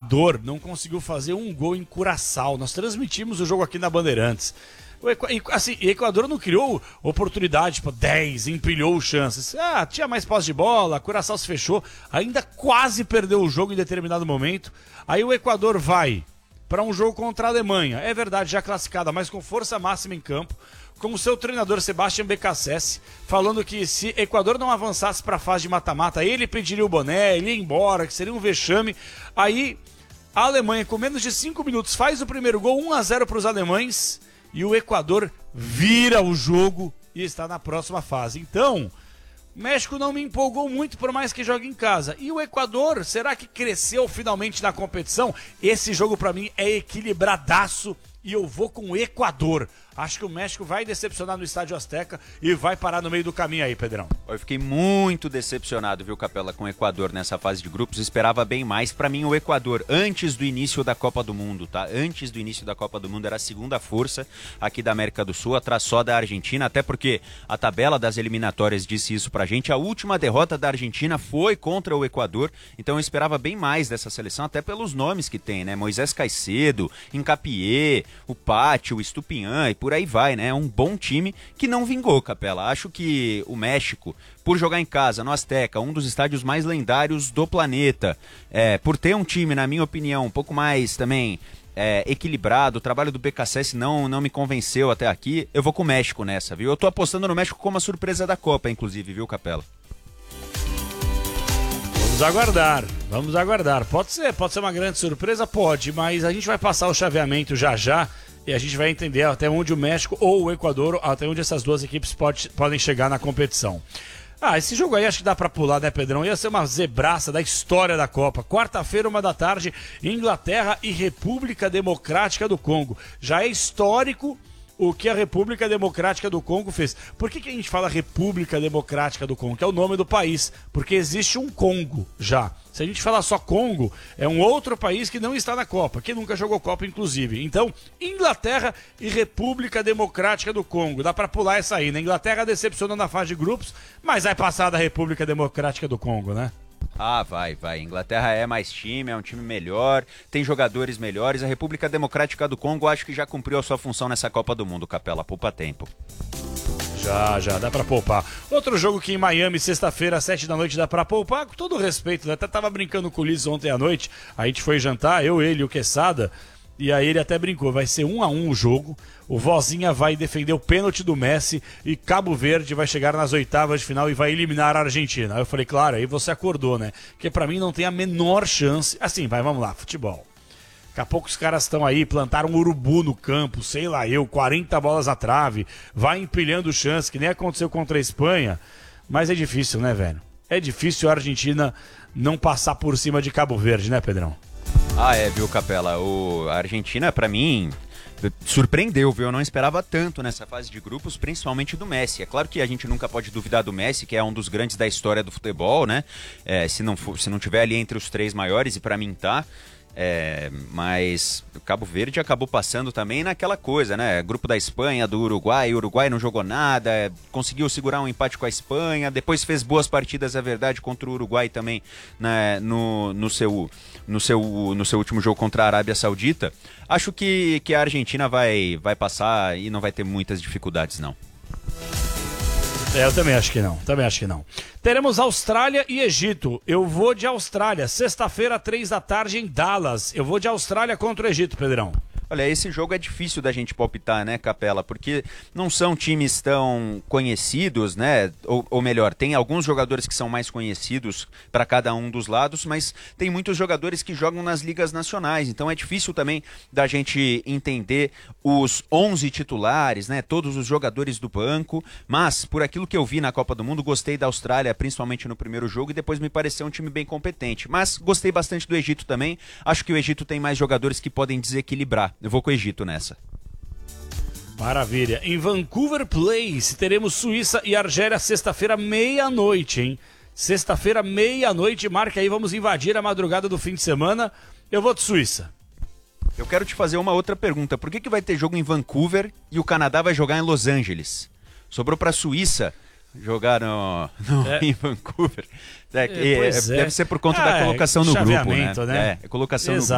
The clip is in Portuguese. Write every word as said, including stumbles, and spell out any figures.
Equador não conseguiu fazer um gol em Curaçao. Nós transmitimos o jogo aqui na Bandeirantes. O Equ... assim, o Equador não criou oportunidade, tipo, dez, empilhou chances. Ah, tinha mais posse de bola, Curaçao se fechou, ainda quase perdeu o jogo em determinado momento. Aí o Equador vai para um jogo contra a Alemanha. É verdade, já classificada, mas com força máxima em campo, com o seu treinador Sebastián Beccacece, falando que se Equador não avançasse para a fase de mata-mata, ele pediria o boné, ele ia embora, que seria um vexame. Aí a Alemanha, com menos de cinco minutos, faz o primeiro gol, um a zero para os alemães, e o Equador vira o jogo e está na próxima fase. Então, o México não me empolgou muito, por mais que jogue em casa. E o Equador, será que cresceu finalmente na competição? Esse jogo para mim é equilibradaço e eu vou com o Equador. Acho que o México vai decepcionar no Estádio Azteca e vai parar no meio do caminho aí, Pedrão. Eu fiquei muito decepcionado, viu, Capela, com o Equador nessa fase de grupos. Esperava bem mais. Pra mim, o Equador, antes do início da Copa do Mundo, tá? Antes do início da Copa do Mundo, era a segunda força aqui da América do Sul, atrás só da Argentina, até porque a tabela das eliminatórias disse isso pra gente. A última derrota da Argentina foi contra o Equador, então eu esperava bem mais dessa seleção, até pelos nomes que tem, né? Moisés Caicedo, Hincapié, o Patti, o Estupiñán e por aí vai, né? É um bom time que não vingou, Capela. Acho que o México, por jogar em casa, no Azteca, um dos estádios mais lendários do planeta, é, por ter um time, na minha opinião, um pouco mais também é, equilibrado, o trabalho do Beccacece não, não me convenceu até aqui, eu vou com o México nessa, viu? Eu tô apostando no México como a surpresa da Copa, inclusive, viu, Capela? Vamos aguardar, vamos aguardar. Pode ser, pode ser uma grande surpresa? Pode, mas a gente vai passar o chaveamento já já e a gente vai entender até onde o México ou o Equador, até onde essas duas equipes pode, podem chegar na competição. Ah, esse jogo aí acho que dá pra pular, né, Pedrão? Ia ser uma zebraça da história da Copa. Quarta-feira, uma da tarde, Inglaterra e República Democrática do Congo. Já é histórico o que a República Democrática do Congo fez. Por que que a gente fala República Democrática do Congo? Que é o nome do país, porque existe um Congo já. Se a gente falar só Congo, é um outro país que não está na Copa, que nunca jogou Copa, inclusive. Então, Inglaterra e República Democrática do Congo. Dá pra pular essa aí, né? Inglaterra decepcionou na fase de grupos, mas vai passar da República Democrática do Congo, né? Ah, vai, vai. Inglaterra é mais time, é um time melhor, tem jogadores melhores. A República Democrática do Congo acho que já cumpriu a sua função nessa Copa do Mundo, Capela. Poupa tempo. Já, já, dá pra poupar. Outro jogo que em Miami, sexta-feira, às sete da noite, dá pra poupar, com todo respeito, né? Até tava brincando com o Ulisses ontem à noite, a gente foi jantar, eu, ele e o Quesada, e aí ele até brincou, vai ser um a um o jogo, o Vozinha vai defender o pênalti do Messi e Cabo Verde vai chegar nas oitavas de final e vai eliminar a Argentina. Aí eu falei, claro, aí você acordou, né? Porque pra mim não tem a menor chance, assim, vai, vamos lá, futebol. Daqui a pouco os caras estão aí, plantaram um urubu no campo, sei lá eu, quarenta bolas à trave, vai empilhando chance, que nem aconteceu contra a Espanha, mas é difícil, né, velho? É difícil a Argentina não passar por cima de Cabo Verde, né, Pedrão? Ah, é, viu, Capela? O... A Argentina, pra mim, surpreendeu, viu? Eu não esperava tanto nessa fase de grupos, principalmente do Messi. É claro que a gente nunca pode duvidar do Messi, que é um dos grandes da história do futebol, né? É, se não for, se não tiver ali entre os três maiores, e pra mim tá... É, mas o Cabo Verde acabou passando também naquela coisa, né? Grupo da Espanha, do Uruguai, o Uruguai não jogou nada, conseguiu segurar um empate com a Espanha, depois fez boas partidas, é verdade, contra o Uruguai também, né? no, no, seu, no, seu, no seu último jogo contra a Arábia Saudita. Acho que, que a Argentina vai, vai passar e não vai ter muitas dificuldades, não. É, eu também acho que não, também acho que não. Teremos Austrália e Egito. Eu vou de Austrália, sexta-feira, três da tarde em Dallas. Eu vou de Austrália contra o Egito, Pedrão. Olha, esse jogo é difícil da gente palpitar, né, Capela? Porque não são times tão conhecidos, né? Ou, ou melhor, tem alguns jogadores que são mais conhecidos para cada um dos lados, mas tem muitos jogadores que jogam nas ligas nacionais. Então é difícil também da gente entender os onze titulares, né? Todos os jogadores do banco. Mas, por aquilo que eu vi na Copa do Mundo, gostei da Austrália, principalmente no primeiro jogo, e depois me pareceu um time bem competente. Mas gostei bastante do Egito também. Acho que o Egito tem mais jogadores que podem desequilibrar. Eu vou com o Egito nessa. Maravilha. Em Vancouver Place, teremos Suíça e Argélia sexta-feira, meia-noite, hein? Sexta-feira, meia-noite, marca aí, vamos invadir a madrugada do fim de semana. Eu vou de Suíça. Eu quero te fazer uma outra pergunta. Por que que vai ter jogo em Vancouver e o Canadá vai jogar em Los Angeles? Sobrou pra Suíça jogar no, no é. em Vancouver. É, é, é, deve ser por conta ah, da colocação no grupo, né? né? É, colocação Exato. no grupo.